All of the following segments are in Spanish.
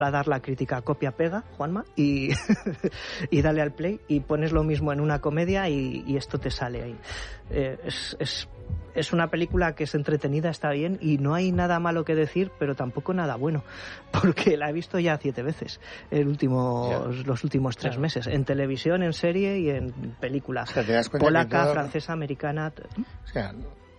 a dar la crítica copia-pega, Juanma, y dale al play y pones lo mismo en una comedia y esto te sale ahí. Es una película que es entretenida, está bien, y no hay nada malo que decir, pero tampoco nada bueno, porque la he visto ya 7 veces los últimos 3 meses, en televisión, en serie y en película. O sea, ¿te das cuenta polaca, que francesa, americana. O sea,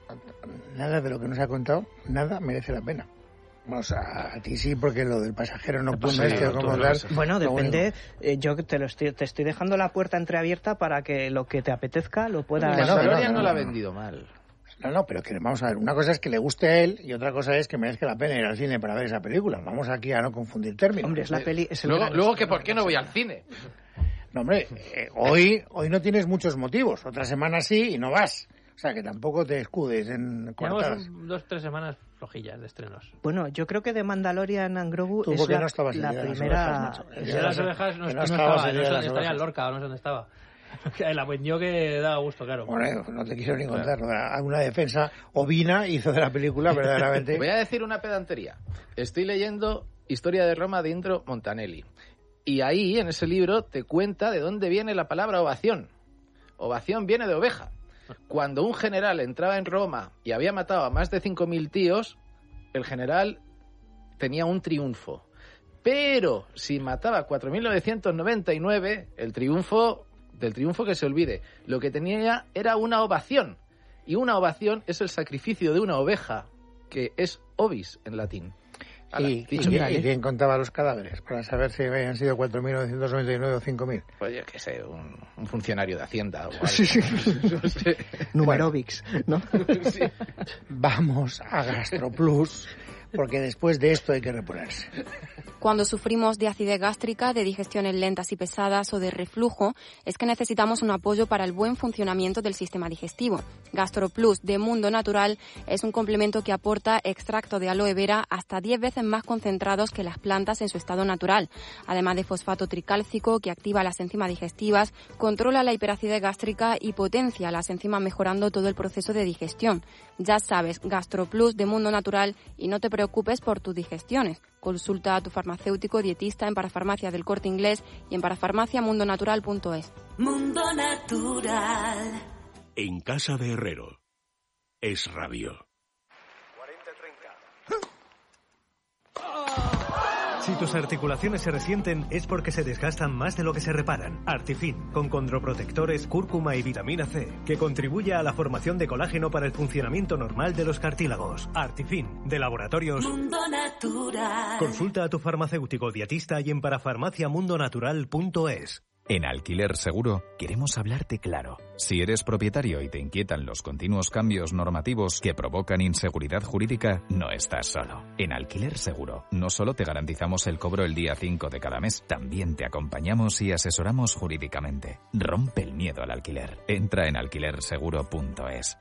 nada de lo que nos ha contado, nada merece la pena. O sea, a ti sí, porque lo del pasajero nocturno como tal... Bueno, depende. Yo te estoy dejando la puerta entreabierta para que lo que te apetezca lo puedas... Mandalorian no la ha vendido mal. No, pero que vamos a ver, una cosa es que le guste a él y otra cosa es que merezca la pena ir al cine para ver esa película. Vamos aquí a no confundir términos. Hombre, es la peli... Luego que ¿por qué no voy al cine? No, hombre, hoy no tienes muchos motivos. Otra semana sí y no vas. O sea, que tampoco te escudes en cortadas. Llevamos 2-3 semanas flojillas de estrenos. Bueno, yo creo que de Mandalorian and Grogu es la primera... De las ovejas no estaba en Lorca, no sé dónde estaba. La vendió que daba gusto, claro. Bueno, no te quiero ni contar. Una defensa ovina hizo de la película, verdaderamente. Voy a decir una pedantería. Estoy leyendo Historia de Roma de Indro Montanelli. Y ahí, en ese libro, te cuenta de dónde viene la palabra ovación. Ovación viene de oveja. Cuando un general entraba en Roma y había matado a más de 5.000 tíos, el general tenía un triunfo. Pero si mataba a 4.999, del triunfo que se olvide. Lo que tenía era una ovación. Y una ovación es el sacrificio de una oveja, que es ovis en latín. ¿Y quién contaba los cadáveres para saber si habían sido 4.999 o 5.000? Pues yo qué sé, un funcionario de Hacienda o algo. No sé. Numerovics, ¿no? Sí. Vamos a GastroPlus, porque después de esto hay que reponerse. Cuando sufrimos de acidez gástrica, de digestiones lentas y pesadas o de reflujo, es que necesitamos un apoyo para el buen funcionamiento del sistema digestivo. GastroPlus de Mundo Natural es un complemento que aporta extracto de aloe vera hasta 10 veces más concentrados que las plantas en su estado natural. Además de fosfato tricálcico que activa las enzimas digestivas, controla la hiperacidez gástrica y potencia las enzimas mejorando todo el proceso de digestión. Ya sabes, GastroPlus de Mundo Natural y no te preocupes por tus digestiones. Consulta a tu farmacéutico dietista en Parafarmacia del Corte Inglés y en parafarmaciamundonatural.es. Mundo Natural. En casa de Herrero. Es radio. 40-30. Si tus articulaciones se resienten es porque se desgastan más de lo que se reparan. Artifin, con condroprotectores, cúrcuma y vitamina C, que contribuye a la formación de colágeno para el funcionamiento normal de los cartílagos. Artifin, de Laboratorios Mundo Natural. Consulta a tu farmacéutico dietista y en parafarmaciamundonatural.es. En Alquiler Seguro queremos hablarte claro. Si eres propietario y te inquietan los continuos cambios normativos que provocan inseguridad jurídica, no estás solo. En Alquiler Seguro no solo te garantizamos el cobro el día 5 de cada mes, también te acompañamos y asesoramos jurídicamente. Rompe el miedo al alquiler. Entra en alquilerseguro.es.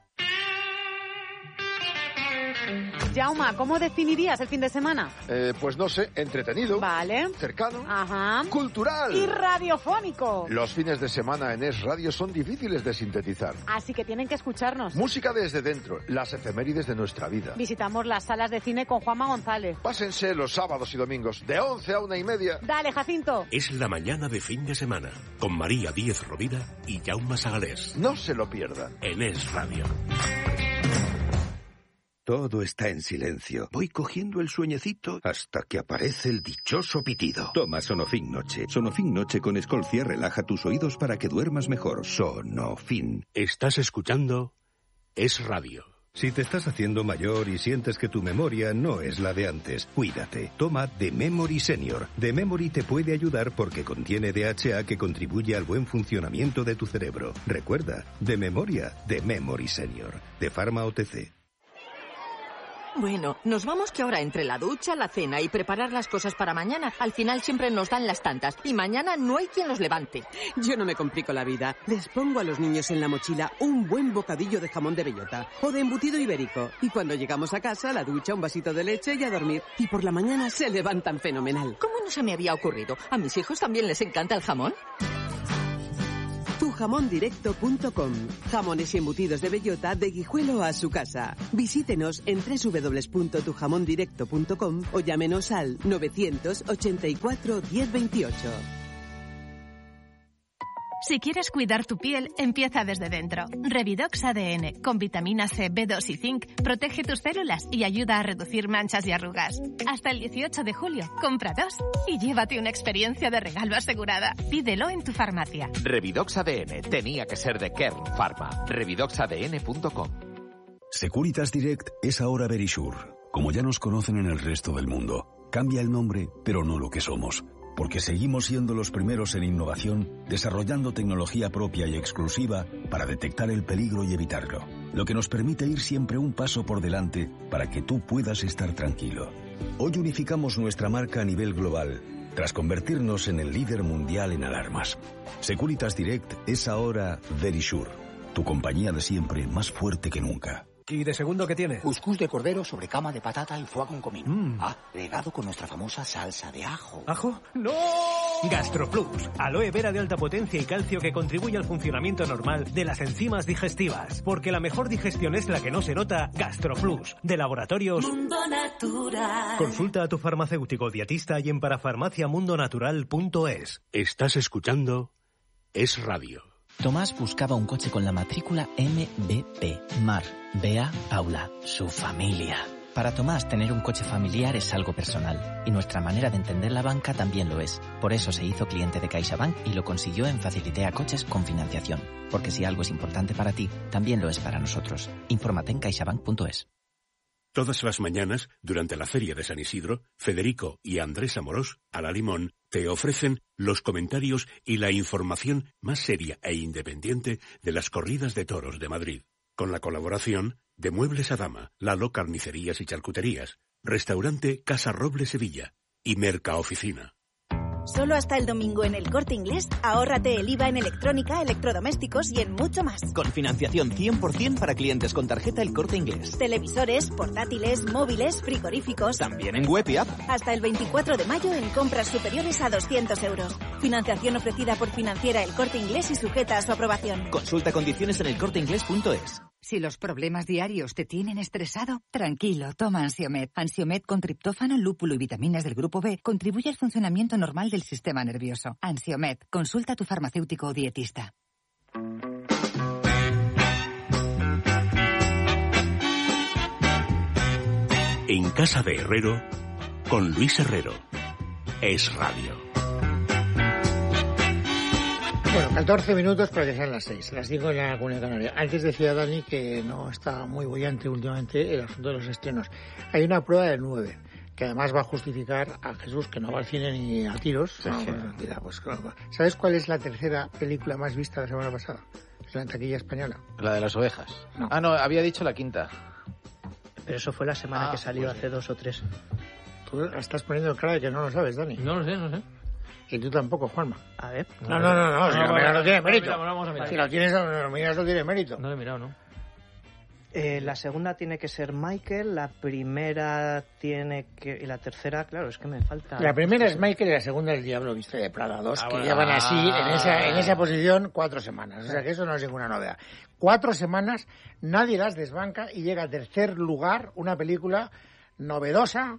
Jauma, ¿cómo definirías el fin de semana? Pues no sé, entretenido. Vale. Cercano. Ajá. Cultural. Y radiofónico. Los fines de semana en Es Radio son difíciles de sintetizar. Así que tienen que escucharnos. Música desde dentro, las efemérides de nuestra vida. Visitamos las salas de cine con Juanma González. Pásense los sábados y domingos, de 11 a 1:30. Dale, Jacinto. Es la mañana de fin de semana, con María Díez Rovira y Jaume Sagalés. No se lo pierdan. En Es Radio. Todo está en silencio. Voy cogiendo el sueñecito hasta que aparece el dichoso pitido. Toma Sonofin Noche. Sonofin Noche con Escolcia relaja tus oídos para que duermas mejor. Sonofin. Estás escuchando Es Radio. Si te estás haciendo mayor y sientes que tu memoria no es la de antes, cuídate. Toma The Memory Senior. The Memory te puede ayudar porque contiene DHA que contribuye al buen funcionamiento de tu cerebro. Recuerda, de memoria, The Memory Senior. De Pharma OTC. Bueno, nos vamos que ahora entre la ducha, la cena y preparar las cosas para mañana, al final siempre nos dan las tantas y mañana no hay quien los levante. Yo no me complico la vida. Les pongo a los niños en la mochila un buen bocadillo de jamón de bellota o de embutido ibérico. Y cuando llegamos a casa, la ducha, un vasito de leche y a dormir. Y por la mañana se levantan fenomenal. ¿Cómo no se me había ocurrido? ¿A mis hijos también les encanta el jamón? Tu tujamondirecto.com. Jamones y embutidos de bellota de Guijuelo a su casa. Visítenos en www.tujamondirecto.com o llámenos al 984 1028. Si quieres cuidar tu piel, empieza desde dentro. Revidox ADN, con vitamina C, B2 y zinc, protege tus células y ayuda a reducir manchas y arrugas. Hasta el 18 de julio, compra 2 y llévate una experiencia de regalo asegurada. Pídelo en tu farmacia. Revidox ADN, tenía que ser de Kern Pharma. Revidoxadn.com. Securitas Direct es ahora Verisure. Como ya nos conocen en el resto del mundo. Cambia el nombre, pero no lo que somos. Porque seguimos siendo los primeros en innovación, desarrollando tecnología propia y exclusiva para detectar el peligro y evitarlo. Lo que nos permite ir siempre un paso por delante para que tú puedas estar tranquilo. Hoy unificamos nuestra marca a nivel global, tras convertirnos en el líder mundial en alarmas. Securitas Direct es ahora Verisure, tu compañía de siempre más fuerte que nunca. ¿Y de segundo qué tiene? Cuscús de cordero sobre cama de patata y foie con comino. Regado con nuestra famosa salsa de ajo. ¿Ajo? ¡No! GastroPlus, aloe vera de alta potencia y calcio que contribuye al funcionamiento normal de las enzimas digestivas. Porque la mejor digestión es la que no se nota. GastroPlus, de Laboratorios Mundo Natural. Consulta a tu farmacéutico dietista y en parafarmaciamundonatural.es. Estás escuchando Es Radio. Tomás buscaba un coche con la matrícula MBP. Mar, Bea, Paula, su familia. Para Tomás, tener un coche familiar es algo personal, y nuestra manera de entender la banca también lo es. Por eso se hizo cliente de CaixaBank y lo consiguió en Facilitea Coches con financiación. Porque si algo es importante para ti, también lo es para nosotros. Infórmate en caixabank.es. Todas las mañanas, durante la Feria de San Isidro, Federico y Andrés Amorós, a la Limón, te ofrecen los comentarios y la información más seria e independiente de las corridas de toros de Madrid. Con la colaboración de Muebles a Dama, Lalo Carnicerías y Charcuterías, Restaurante Casa Roble Sevilla y Mercaoficina. Solo hasta el domingo en El Corte Inglés, ahórrate el IVA en electrónica, electrodomésticos y en mucho más. Con financiación 100% para clientes con tarjeta El Corte Inglés. Televisores, portátiles, móviles, frigoríficos. También en web y app. Hasta el 24 de mayo en compras superiores a 200 euros. Financiación ofrecida por Financiera El Corte Inglés y sujeta a su aprobación. Consulta condiciones en elcorteinglés.es. Si los problemas diarios te tienen estresado, tranquilo, toma Ansiomed. Ansiomed con triptófano, lúpulo y vitaminas del grupo B contribuye al funcionamiento normal del sistema nervioso. Ansiomed, consulta a tu farmacéutico o dietista. En Casa de Herrero, con Luis Herrero. Es Radio. Bueno, 14 minutos para que sean las 6, las 5 en la Comunidad Canaria. Antes decía Dani que no está muy bullante últimamente el asunto de los estrenos. Hay una prueba del 9, que además va a justificar a Jesús, que no va al cine ni a tiros. Sí, pues, ¿sabes cuál es la tercera película más vista la semana pasada? Es la taquilla española. La de las ovejas. No. Ah, no, había dicho la quinta. Pero eso fue la semana que salió hace 2 o 3. Tú estás poniendo cara de que no lo sabes, Dani. No lo sé. Y tú tampoco, Juanma. A ver. No. Si lo miras no tiene mérito. Vamos a mirar. Si lo tienes, lo miras no tiene mérito. No lo he mirado, ¿no? La segunda tiene que ser Michael, la primera tiene que... Y la tercera, claro, es que me falta... La primera es Michael y la segunda es El Diablo Viste de Prada 2, que llevan así, en esa posición, 4 semanas. O sea que eso no es ninguna novedad. 4 semanas, nadie las desbanca y llega a tercer lugar una película novedosa,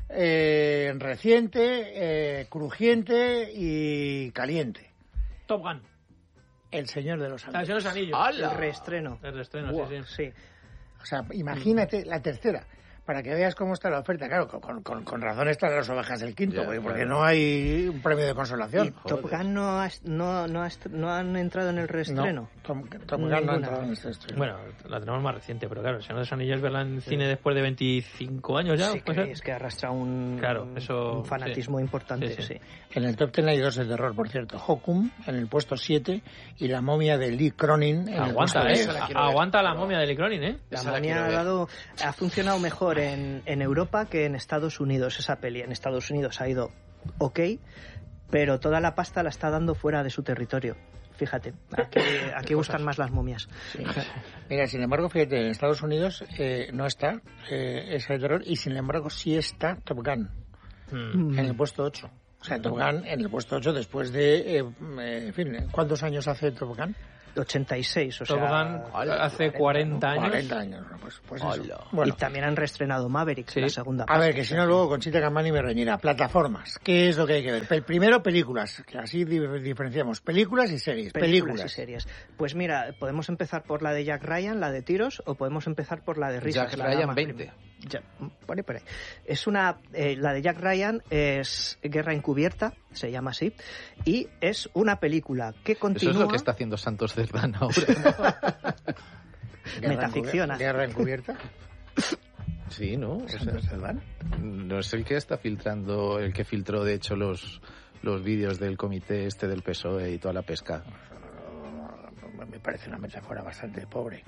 reciente, crujiente y caliente. Top Gun. El Señor de los Anillos. El Señor de los Anillos. El reestreno. El reestreno, sí. O sea, imagínate la tercera, para que veas cómo está la oferta. Claro, con razón están las ovejas del quinto, porque no hay un premio de consolación. ¿Y Top Gun no han entrado en el reestreno? No, Top Gun no ha entrado en el reestreno. Bueno, la tenemos más reciente, pero claro, el Señor de los Anillos verla en cine después de 25 años ya. Sí, es que arrastra un fanatismo importante. Sí. En el top 10 hay 2 de terror, por cierto. Hocum en el puesto 7 y La momia de Lee Cronin en el puesto 10. Aguanta La momia de Lee Cronin, ¿eh? La momia ha funcionado mejor en Europa que en Estados Unidos, esa peli. En Estados Unidos ha ido ok, pero toda la pasta la está dando fuera de su territorio. Fíjate, aquí buscan más las momias. Sí. Mira, sin embargo, fíjate, en Estados Unidos no está ese terror y sin embargo sí está Top Gun en el puesto 8. O sea, Top Gun en el puesto 8 después de... en fin, ¿cuántos años hace Top Gun? 86, o Top Gun hace 40 años. 40 años, pues eso. Bueno. Y también han reestrenado Maverick, la segunda parte. A ver, que si no luego Conchita Campani me reñirá. Plataformas, ¿qué es lo que hay que ver? Primero, películas, que así diferenciamos. Películas y series. Películas y series. Pues mira, podemos empezar por la de Jack Ryan, la de tiros, o podemos empezar por la de risa. Jack Ryan 20. Por ahí. Es una... la de Jack Ryan es Guerra Encubierta, se llama así, y es una película que continúa... Eso es lo que está haciendo Santos Cerdán ahora. Metaficción. ¿Guerra Encubierta? Sí, ¿no? ¿Santos Cerdán? No es el que está filtrando, el que filtró de hecho los vídeos del comité del PSOE y toda la pesca. Me parece una metáfora bastante pobre.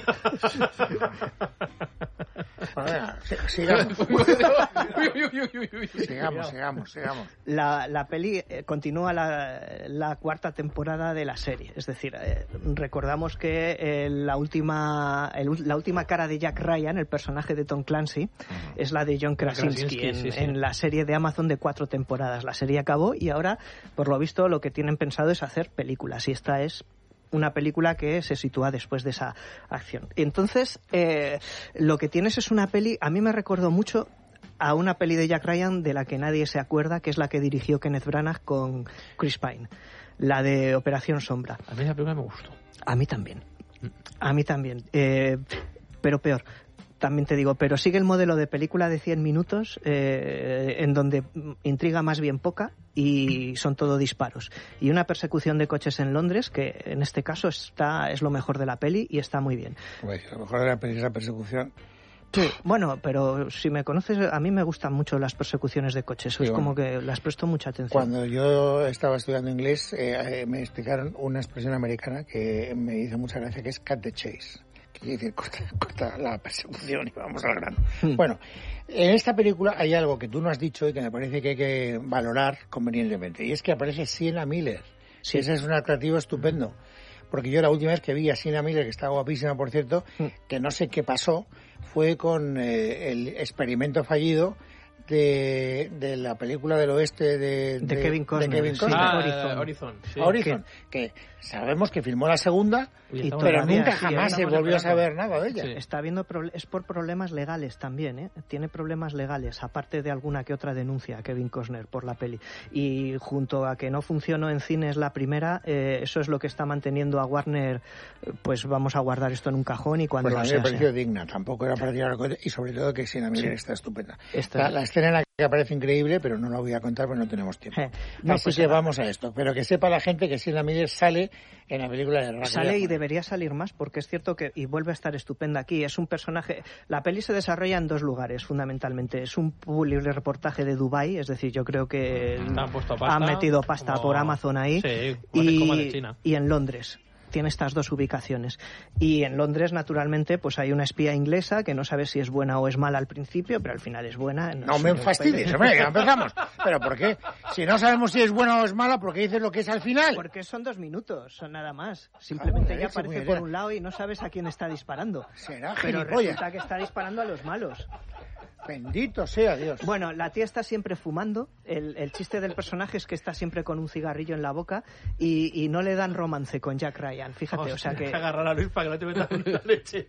Bueno, sigamos. La peli continúa la cuarta temporada de la serie. Es decir, recordamos que la última cara de Jack Ryan, el personaje de Tom Clancy, es la de John Krasinski en la serie de Amazon de 4 temporadas. La serie acabó y ahora, por lo visto, lo que tienen pensado es hacer películas. Y esta es una película que se sitúa después de esa acción. Entonces, lo que tienes es una peli, a mí me recordó mucho a una peli de Jack Ryan de la que nadie se acuerda, que es la que dirigió Kenneth Branagh con Chris Pine, la de Operación Sombra. A mí esa película me gustó. A mí también. Pero peor. También te digo, pero sigue el modelo de película de 100 minutos en donde intriga más bien poca y son todo disparos. Y una persecución de coches en Londres que en este caso es lo mejor de la peli y está muy bien. Pues lo mejor de la peli es la persecución. Sí, bueno, pero si me conoces, a mí me gustan mucho las persecuciones de coches. Sí, es como que las presto mucha atención. Cuando yo estaba estudiando inglés, me explicaron una expresión americana que me hizo mucha gracia, que es cut the chase. Quiere decir, corta la persecución y vamos al grano. Bueno, en esta película hay algo que tú no has dicho y que me parece que hay que valorar convenientemente, y es que aparece Sienna Miller. Sí. Ese es un atractivo estupendo, porque yo la última vez que vi a Sienna Miller, que está guapísima, por cierto, que no sé qué pasó, fue con el experimento fallido de la película del oeste de Kevin Costner. Horizon. Sí. Horizon, que sabemos que filmó la segunda, pero nunca jamás se volvió a saber nada de ella. Sí. Está viendo es por problemas legales también, ¿eh? Tiene problemas legales, aparte de alguna que otra denuncia a Kevin Costner por la peli. Y junto a que no funcionó en cines la primera, eso es lo que está manteniendo a Warner, pues vamos a guardar esto en un cajón y cuando pues a mí me pareció digna, tampoco era para tirar y sobre todo que Sienna Miller está estupenda. La escena en la que aparece increíble, pero no la voy a contar porque no tenemos tiempo. Así que vamos a esto, pero que sepa la gente que Sienna Miller sale en la película de Rugby. Sale y debería salir más, porque es cierto que, y vuelve a estar estupenda aquí, es un personaje, la peli se desarrolla en 2 lugares fundamentalmente, es un reportaje de Dubái, es decir, yo creo que han metido pasta por Amazon ahí, y en Londres. Tiene estas 2 ubicaciones. Y en Londres, naturalmente, pues hay una espía inglesa que no sabe si es buena o es mala al principio, pero al final es buena. No me fastidies, hombre, ya empezamos. ¿Pero por qué? Si no sabemos si es buena o es mala, ¿por qué dices lo que es al final? Porque son 2 minutos, son nada más. Simplemente ella aparece por un lado y no sabes a quién está disparando. Será pero gilipollas. Resulta que está disparando a los malos. Bendito sea Dios. Bueno, la tía está siempre fumando. El chiste del personaje es que está siempre con un cigarrillo en la boca y no le dan romance con Jack Ryan. Fíjate, o sea que... agarrar a Luis para que no te metas en la leche.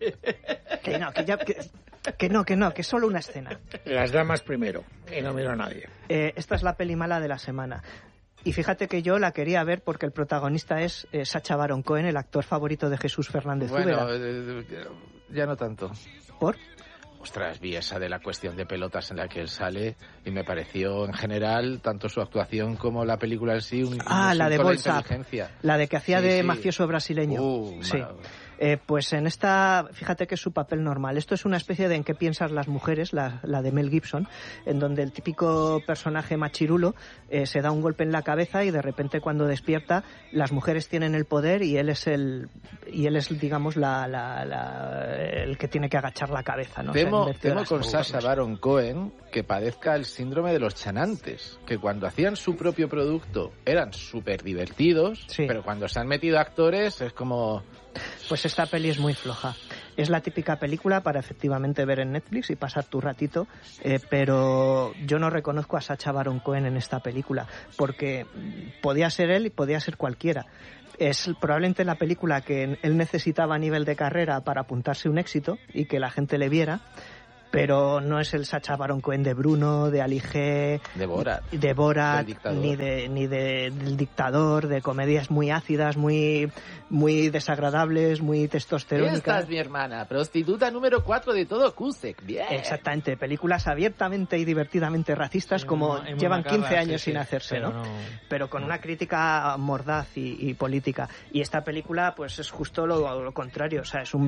Que es solo una escena. Las damas primero, y no miro a nadie. Esta es la peli mala de la semana. Y fíjate que yo la quería ver porque el protagonista es Sacha Baron Cohen, el actor favorito de Jesús Fernández Úbeda. Ya no tanto. ¿Por? Ostras, vi esa de la cuestión de pelotas en la que él sale y me pareció en general, tanto su actuación como la película en sí, la de Bolsa, la de que hacía de mafioso brasileño. Sí. Pues en esta, fíjate que es su papel normal. Esto es una especie de En qué piensas las mujeres, la de Mel Gibson, en donde el típico personaje machirulo se da un golpe en la cabeza y de repente cuando despierta las mujeres tienen el poder y él es digamos el que tiene que agachar la cabeza, ¿no? Temo con Sacha Baron Cohen que padezca el síndrome de los chanantes, que cuando hacían su propio producto eran súper divertidos, pero cuando se han metido actores es como... Pues esta peli es muy floja. Es la típica película para efectivamente ver en Netflix y pasar tu ratito, pero yo no reconozco a Sacha Baron Cohen en esta película, porque podía ser él y podía ser cualquiera. Es probablemente la película que él necesitaba a nivel de carrera para apuntarse un éxito y que la gente le viera, pero no es el Sacha Baron Cohen de Bruno, de Ali G, de Borat, ni del Dictador, de comedias muy ácidas, muy desagradables, muy testosterónicas. Esta es mi hermana, prostituta número 4 de todo Cusack. Bien. Exactamente, películas abiertamente y divertidamente racistas, como llevan 15 años sin hacerse, ¿no? Pero con una crítica mordaz y política. Y esta película, pues es justo lo contrario, o sea, es un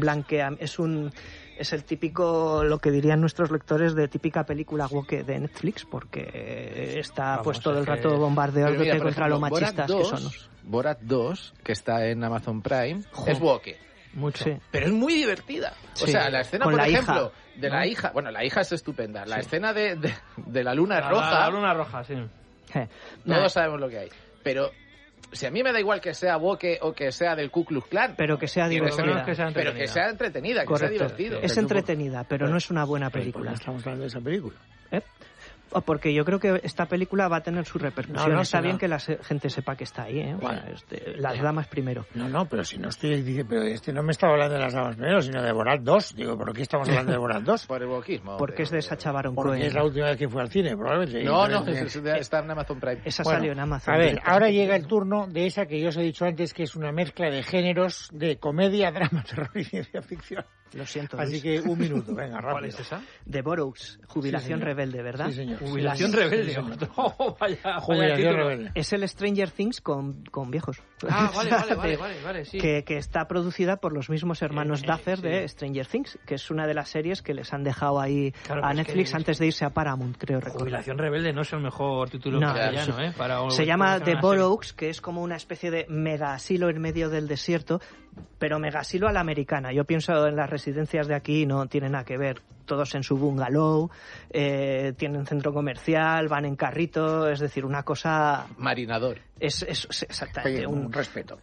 es el típico, lo que dirían nuestros lectores, de típica película woke de Netflix, porque está pues todo el rato bombardeándote contra lo machistas que son. Borat 2, que está en Amazon Prime, es woke. Mucho. Sí. Pero es muy divertida. O sea, la escena, por ejemplo, de la hija... Bueno, la hija es estupenda. La escena de la luna roja... La luna roja, sí. Todos sabemos lo que hay. Pero... Si a mí me da igual que sea woke o que sea del Ku Klux Klan, pero que sea divertida, pero que sea entretenida, correcto, que sea divertido. Es entretenida, pero no es una buena película. ¿Por qué estamos hablando de esa película? Porque yo creo que esta película va a tener su repercusión. Está bien que la gente sepa que está ahí, ¿eh? Bueno, las damas primero. No, pero si no estoy... Pero no me estaba hablando de las damas primero, sino de Borat 2. Digo, ¿por qué estamos hablando de Borat 2? Por el wokismo. Porque es de Sacha Baron Cohen. Porque es la última vez que fue al cine, probablemente. No, está en Amazon Prime. Esa salió en Amazon. A ver, ahora llega el turno de esa que yo os he dicho antes, que es una mezcla de géneros de comedia, drama, terror y ciencia ficción. Lo siento, Así que un minuto, venga, rápido. ¿Cuál es esa? The Boroughs, Jubilación Rebelde, ¿verdad? Sí, señor. Jubilación Rebelde. Oh, vaya Jubilación Rebelde. Es el Stranger Things con viejos. Ah, vale, sí. Que está producida por los mismos hermanos Duffer de Stranger Things, que es una de las series que les han dejado ahí a Netflix antes de irse a Paramount, creo recordar. Jubilación Rebelde no es el mejor título castellano, ¿eh? Se llama The Boroughs, que es como una especie de mega asilo en medio del desierto, pero mega asilo a la americana. Yo pienso en las residencias de aquí, no tienen nada que ver. Todos en su bungalow, tienen centro comercial, van en carrito, es decir, una cosa... Marinador. Es exactamente. Oye, un respeto.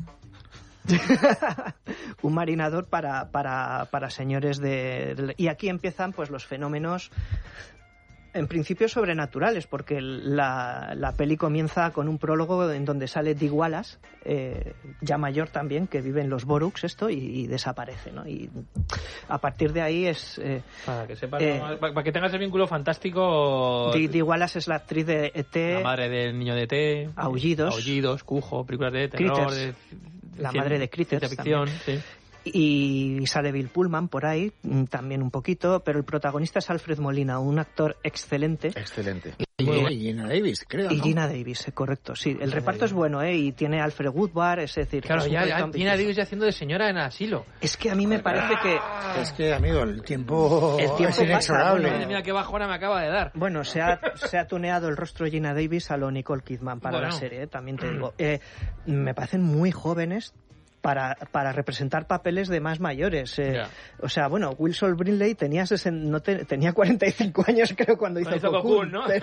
Un marinador para señores de... Y aquí empiezan pues los fenómenos... En principio sobrenaturales, porque la peli comienza con un prólogo en donde sale Dick Wallace, ya mayor también, que vive en los Boroughs y desaparece, ¿no? Y a partir de ahí es... para que sepas, para que tengas el vínculo fantástico... Dick Wallace es la actriz de E.T. La madre del niño de E.T. Aullidos, Cujo, películas de terror... La madre de Critters. Ficción, sí. Y sale Bill Pullman por ahí, también un poquito, pero el protagonista es Alfred Molina, un actor excelente. Excelente. Y Gina Davis, creo, ¿no? Y Gina Davis, correcto, sí. El reparto es bueno, y tiene Alfred Woodward, es decir... Claro, ya Gina Davis ya haciendo de señora en asilo. Es que a mí me parece que... Es que, amigo, el tiempo es inexorable. Madre mía, qué bajona me acaba de dar. Bueno, se ha tuneado el rostro de Gina Davis a lo Nicole Kidman para la serie, también te digo. Me parecen muy jóvenes para representar papeles de más mayores. O sea, bueno, Wilson Brimley tenía 45 años, creo, cuando hizo Cocoon, ¿no?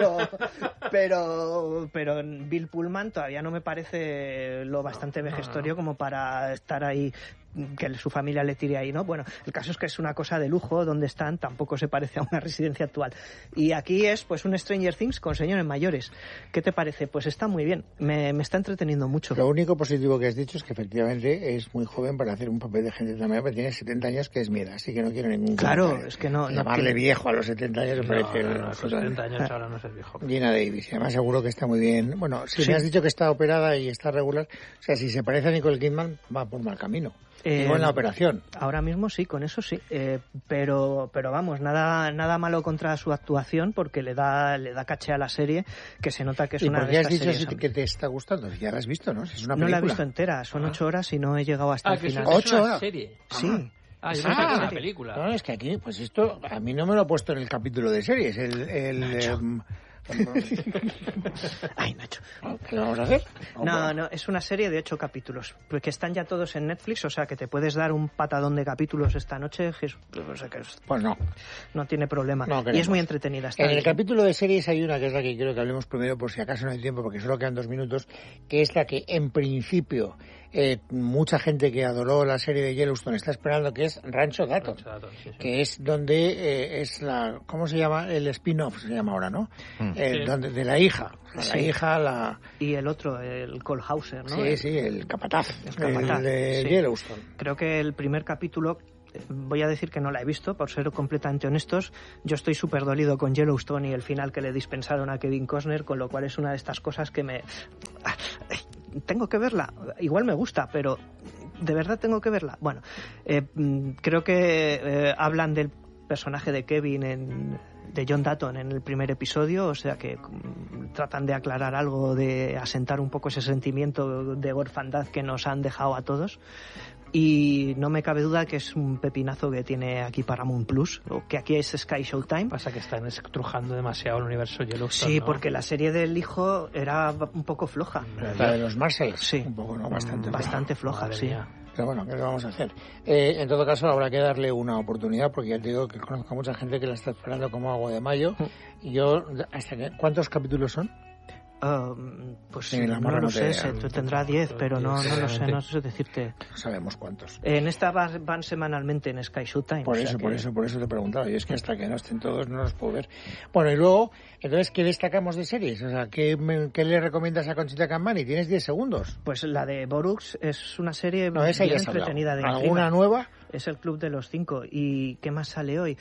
Pero Bill Pullman todavía no me parece lo bastante vejestorio como para estar ahí, que su familia le tire ahí, ¿no? Bueno, el caso es que es una cosa de lujo donde están, tampoco se parece a una residencia actual. Y aquí es pues un Stranger Things con señores mayores. ¿Qué te parece? Pues está muy bien, me está entreteniendo mucho. Lo único positivo que has dicho es que efectivamente es muy joven para hacer un papel de gente también, pero tiene 70 años, que es mi edad, así que no quiero ningún... Claro, es que no... Llamarle viejo a los 70 años me parece... No, 70 años ahora no es viejo. Gina Davis, y además seguro que está muy bien. Bueno, si me has dicho que está operada y está regular, o sea, si se parece a Nicole Kidman, va por mal camino. Digo, en la operación. Ahora mismo sí, con eso sí. Pero vamos, nada malo contra su actuación, porque le da caché a la serie, que se nota que es una de estas series. ¿Y por qué has dicho que te está gustando? Ya la has visto, ¿no? Es una película. No la he visto entera, son 8 horas y no he llegado hasta el final. ¿8 horas? ¿Es serie? Sí. Yo no sé que es una película. No, es que aquí, pues esto, a mí no me lo ha puesto en el capítulo de series. Ay, Nacho. ¿Qué vamos a hacer? No, es una serie de 8 capítulos, porque están ya todos en Netflix, o sea que te puedes dar un patadón de capítulos esta noche, o sea que pues no. No tiene problema. No y es muy entretenida. En el capítulo de series hay una que es la que quiero que hablemos primero, por si acaso no hay tiempo, porque solo quedan 2 minutos, que es la que en principio mucha gente que adoró la serie de Yellowstone está esperando, que es Rancho Dayton, que es donde es la, ¿cómo se llama? El spin-off se llama ahora, ¿no? Donde, de la hija. La hija, y el otro, el Cole Hauser, ¿no? Sí, el capataz. El de Yellowstone. Creo que el primer capítulo, voy a decir que no la he visto, por ser completamente honestos. Yo estoy súper dolido con Yellowstone y el final que le dispensaron a Kevin Costner, con lo cual es una de estas cosas que me... Tengo que verla. Igual me gusta, pero ¿de verdad tengo que verla? Bueno, creo que hablan del personaje de Kevin de John Dutton en el primer episodio, o sea que tratan de aclarar algo, de asentar un poco ese sentimiento de orfandad que nos han dejado a todos. Y no me cabe duda que es un pepinazo que tiene aquí Paramount Plus, o que aquí es Sky Showtime. Pasa que están estrujando demasiado el universo Yellowstone. Sí, ¿no? porque la serie del hijo era un poco floja. La de los Marshalls. Sí. Un poco, ¿no? Bastante floja, sí. Pero bueno, ¿qué le vamos a hacer? En todo caso, habrá que darle una oportunidad, porque ya te digo que conozco a mucha gente que la está esperando como agua de mayo. Y yo, ¿cuántos capítulos son? Pues sí, no lo sé, tendrá 10, pero no lo sé decirte. No sabemos cuántos. En esta van semanalmente en Sky Showtime. Por eso te preguntaba. Y es que hasta que no estén todos no los puedo ver. Bueno, y luego, entonces, ¿qué destacamos de series? O sea, ¿qué le recomiendas a Conchita Cammani? ¿Tienes 10 segundos? Pues la de Borux es una serie bien entretenida. De ¿alguna intriga. Nueva? Es el Club de los 5. ¿Y qué más sale hoy?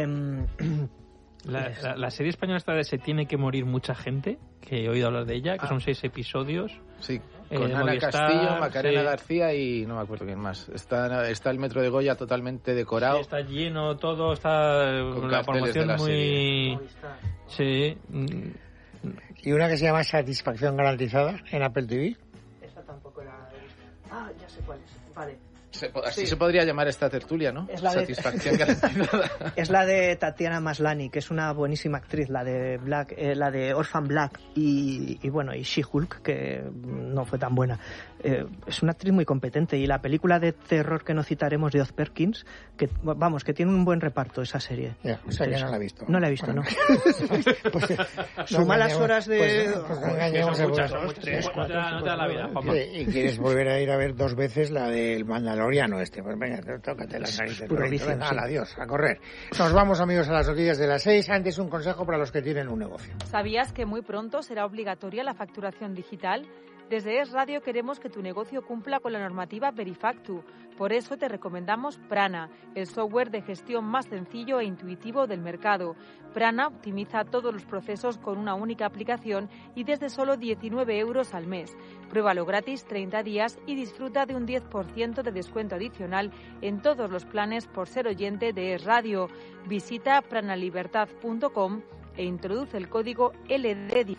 La serie española esta de Se tiene que morir mucha gente, que he oído hablar de ella, que son 6 episodios. Sí, con Ana Castillo, Macarena García y no me acuerdo quién más. Está el Metro de Goya totalmente decorado. Sí, está lleno todo, está con la formación de la muy... serie. Sí. ¿Y una que se llama Satisfacción Garantizada en Apple TV? Esa tampoco la he visto. Ya sé cuál es. Vale. Así se podría llamar esta tertulia, ¿no? Satisfacción garantizada. Es la de Tatiana Maslany, que es una buenísima actriz, la de Orphan Black y bueno, y She-Hulk, que no fue tan buena. Es una actriz muy competente, y la película de terror que no citaremos de Oz Perkins, que tiene un buen reparto esa serie. O sea, que no la he visto. No la he visto, bueno. ¿no? Pues, suma las horas de... No te da la vida, Juanma. Y quieres volver a ir a ver 2 veces la del Mandaloriano pues venga, tócate las narices. Adiós, a correr. Nos vamos, amigos, a las noticias de las 6. Antes, un consejo para los que tienen un negocio. ¿Sabías que muy pronto será obligatoria la facturación digital? Desde Es Radio queremos que tu negocio cumpla con la normativa Verifactu. Por eso te recomendamos Prana, el software de gestión más sencillo e intuitivo del mercado. Prana optimiza todos los procesos con una única aplicación y desde solo 19 euros al mes. Pruébalo gratis 30 días y disfruta de un 10% de descuento adicional en todos los planes por ser oyente de Es Radio. Visita pranalibertad.com e introduce el código LD10.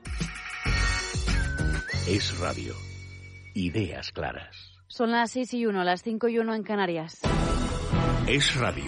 Es Radio. Ideas claras. Son las 6:01, las 5:01 en Canarias. Es Radio.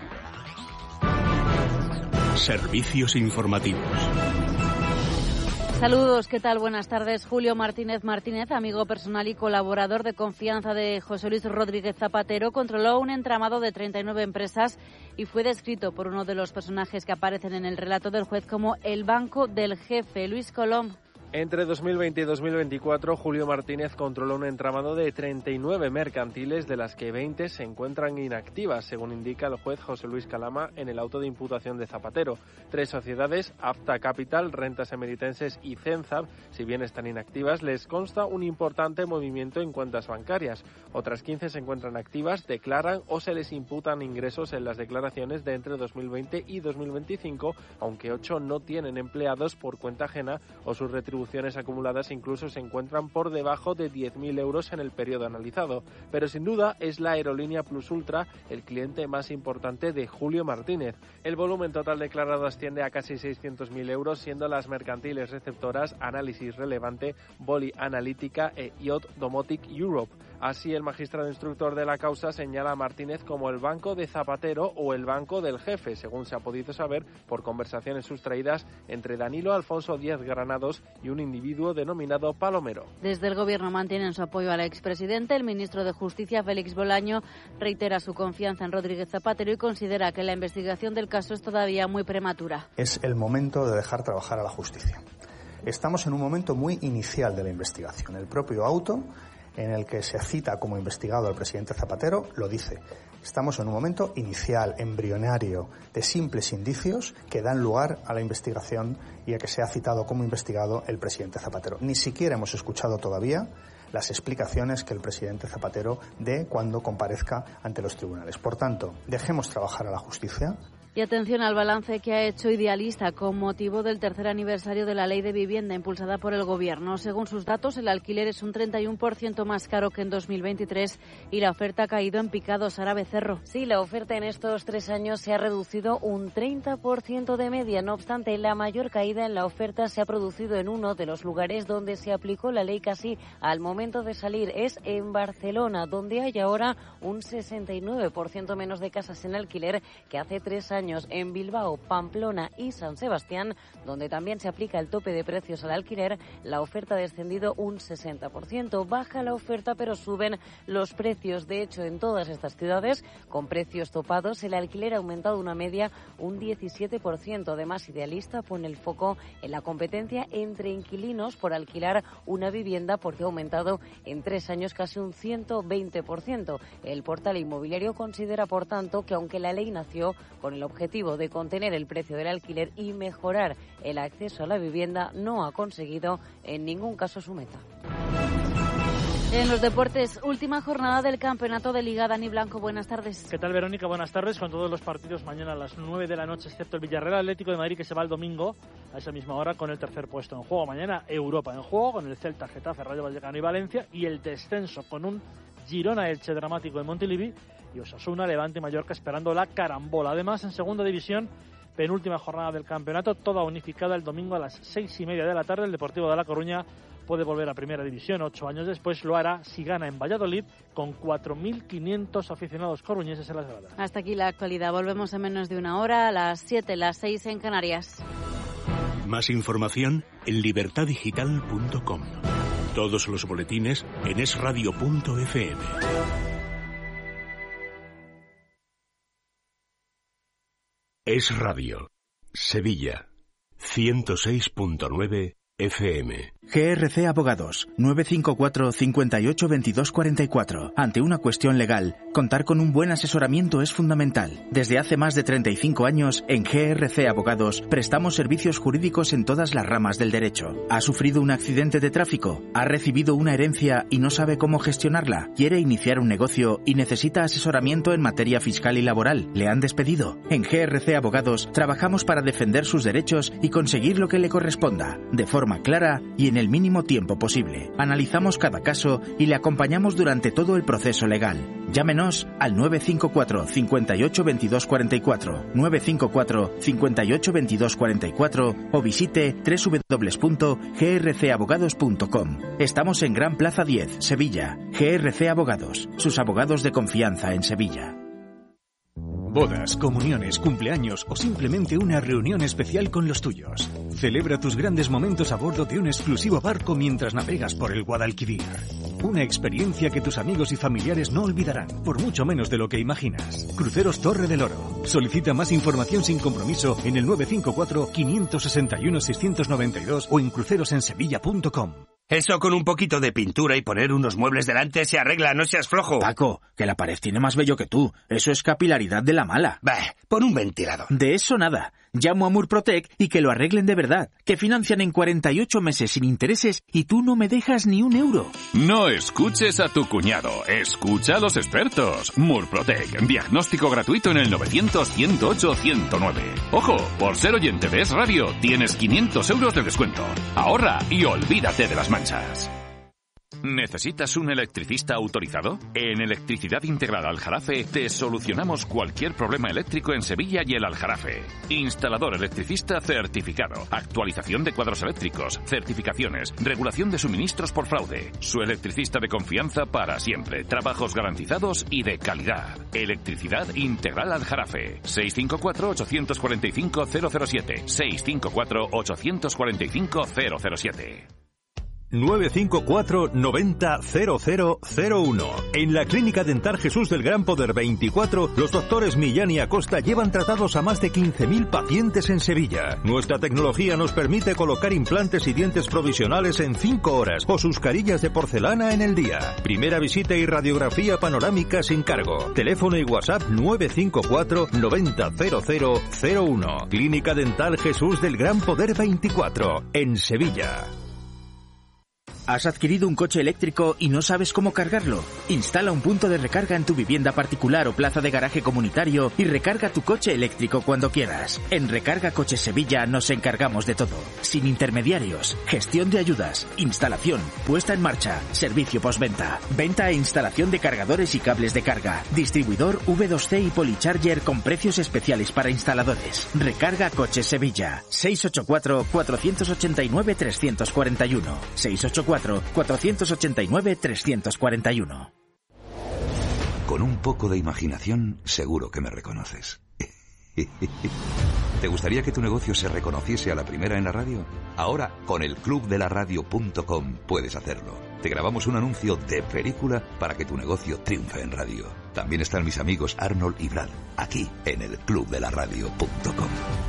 Servicios informativos. Saludos, ¿qué tal? Buenas tardes. Julio Martínez, amigo personal y colaborador de confianza de José Luis Rodríguez Zapatero, controló un entramado de 39 empresas y fue descrito por uno de los personajes que aparecen en el relato del juez como el banco del jefe, Luis Colom. Entre 2020 y 2024, Julio Martínez controló un entramado de 39 mercantiles, de las que 20 se encuentran inactivas, según indica el juez José Luis Calama en el auto de imputación de Zapatero. 3 sociedades, Apta Capital, Rentas Emeritenses y Cenzab, si bien están inactivas, les consta un importante movimiento en cuentas bancarias. Otras 15 se encuentran activas, declaran o se les imputan ingresos en las declaraciones de entre 2020 y 2025, aunque 8 no tienen empleados por cuenta ajena o sus retribuciones acumuladas incluso se encuentran por debajo de 10.000 euros en el periodo analizado. Pero sin duda es la aerolínea Plus Ultra el cliente más importante de Julio Martínez. El volumen total declarado asciende a casi 600.000 euros, siendo las mercantiles receptoras Análisis Relevante, Boli Analítica e Yacht Domotic Europe. Así, el magistrado instructor de la causa señala a Martínez como el banco de Zapatero o el banco del jefe, según se ha podido saber por conversaciones sustraídas entre Danilo Alfonso Díaz Granados y un individuo denominado Palomero. Desde el Gobierno mantienen su apoyo al expresidente. El ministro de Justicia, Félix Bolaño, reitera su confianza en Rodríguez Zapatero y considera que la investigación del caso es todavía muy prematura. Es el momento de dejar trabajar a la justicia. Estamos en un momento muy inicial de la investigación. El propio auto en el que se cita como investigado al presidente Zapatero lo dice. Estamos en un momento inicial, embrionario, de simples indicios que dan lugar a la investigación y a que sea citado como investigado el presidente Zapatero. Ni siquiera hemos escuchado todavía las explicaciones que el presidente Zapatero dé cuando comparezca ante los tribunales. Por tanto, dejemos trabajar a la justicia. Y atención al balance que ha hecho Idealista con motivo del tercer aniversario de la Ley de Vivienda impulsada por el Gobierno. Según sus datos, el alquiler es un 31% más caro que en 2023 y la oferta ha caído en picado. Sara Becerro. Sí, la oferta en estos 3 años se ha reducido un 30% de media. No obstante, la mayor caída en la oferta se ha producido en uno de los lugares donde se aplicó la ley casi al momento de salir. Es en Barcelona, donde hay ahora un 69% menos de casas en alquiler que hace 3 años. En Bilbao, Pamplona y San Sebastián, donde también se aplica el tope de precios al alquiler, la oferta ha descendido un 60%. Baja la oferta, pero suben los precios. De hecho, en todas estas ciudades, con precios topados, el alquiler ha aumentado una media un 17%. Además, Idealista pone el foco en la competencia entre inquilinos por alquilar una vivienda, porque ha aumentado en 3 años casi un 120%. El portal inmobiliario considera, por tanto, que aunque la ley nació con el objetivo de contener el precio del alquiler y mejorar el acceso a la vivienda, no ha conseguido en ningún caso su meta. En los deportes, última jornada del campeonato de Liga. Dani Blanco, buenas tardes. ¿Qué tal, Verónica? Buenas tardes. Con todos los partidos mañana a las 9 de la noche, excepto el Villarreal Atlético de Madrid, que se va el domingo a esa misma hora con el tercer puesto en juego. Mañana Europa en juego con el Celta, Getafe, Rayo Vallecano y Valencia, y el descenso con un Girona-Elche dramático en Montilivi y Osasuna, Levante y Mallorca esperando la carambola. Además, en segunda división, penúltima jornada del campeonato, toda unificada el domingo a las 6:30 de la tarde. El Deportivo de La Coruña puede volver a primera división 8 años después. Lo hará si gana en Valladolid con 4.500 aficionados coruñeses en las gradas. Hasta aquí la actualidad. Volvemos en menos de una hora, a las 7, las 6 en Canarias. Más información en libertadigital.com. Todos los boletines en esradio.fm. Es Radio, Sevilla, 106.9 FM. GRC Abogados, 954 58 22 44. Ante una cuestión legal, contar con un buen asesoramiento es fundamental. Desde hace más de 35 años, en GRC Abogados, prestamos servicios jurídicos en todas las ramas del derecho. ¿Ha sufrido un accidente de tráfico? ¿Ha recibido una herencia y no sabe cómo gestionarla? ¿Quiere iniciar un negocio y necesita asesoramiento en materia fiscal y laboral? ¿Le han despedido? En GRC Abogados, trabajamos para defender sus derechos y conseguir lo que le corresponda, de forma clara y en el mínimo tiempo posible. Analizamos cada caso y le acompañamos durante todo el proceso legal. Llámenos al 954 58 22 44, 954 58 22 44 o visite www.grcabogados.com. Estamos en Gran Plaza 10, Sevilla. GRC Abogados, sus abogados de confianza en Sevilla. Bodas, comuniones, cumpleaños o simplemente una reunión especial con los tuyos. Celebra tus grandes momentos a bordo de un exclusivo barco mientras navegas por el Guadalquivir. Una experiencia que tus amigos y familiares no olvidarán, por mucho menos de lo que imaginas. Cruceros Torre del Oro. Solicita más información sin compromiso en el 954 561 692 o en crucerosensevilla.com. Eso con un poquito de pintura y poner unos muebles delante se arregla, no seas flojo. Paco, que la pared tiene más vello que tú. Eso es capilaridad de la mala. Bah, pon un ventilador. De eso nada. Llamo a Murprotec y que lo arreglen de verdad. Que financian en 48 meses sin intereses y tú no me dejas ni un euro. No escuches a tu cuñado. Escucha a los expertos. Murprotec. Diagnóstico gratuito en el 900-108-109. Ojo, por ser oyente de Es Radio, tienes 500 euros de descuento. Ahorra y olvídate de las manchas. ¿Necesitas un electricista autorizado? En Electricidad Integral Aljarafe te solucionamos cualquier problema eléctrico en Sevilla y el Aljarafe. Instalador electricista certificado, actualización de cuadros eléctricos, certificaciones, regulación de suministros por fraude. Su electricista de confianza para siempre, trabajos garantizados y de calidad. Electricidad Integral Aljarafe. 654-845-007. 654-845-007. 954 90 0001. En la Clínica Dental Jesús del Gran Poder 24, los doctores Millán y Acosta llevan tratados a más de 15.000 pacientes en Sevilla. Nuestra tecnología nos permite colocar implantes y dientes provisionales en 5 horas o sus carillas de porcelana en el día. Primera visita y radiografía panorámica sin cargo. Teléfono y WhatsApp 954 90 0001. Clínica Dental Jesús del Gran Poder 24, en Sevilla. ¿Has adquirido un coche eléctrico y no sabes cómo cargarlo? Instala un punto de recarga en tu vivienda particular o plaza de garaje comunitario y recarga tu coche eléctrico cuando quieras. En Recarga Coches Sevilla nos encargamos de todo. Sin intermediarios, gestión de ayudas, instalación, puesta en marcha, servicio postventa, venta e instalación de cargadores y cables de carga, distribuidor V2C y Polycharger con precios especiales para instaladores. Recarga Coches Sevilla. 684-489-341. 684-489-341. Con un poco de imaginación, seguro que me reconoces. ¿Te gustaría que tu negocio se reconociese a la primera en la radio? Ahora, con el clubdelaradio.com puedes hacerlo. Te grabamos un anuncio de película para que tu negocio triunfe en radio. También están mis amigos Arnold y Brad, aquí en el clubdelaradio.com.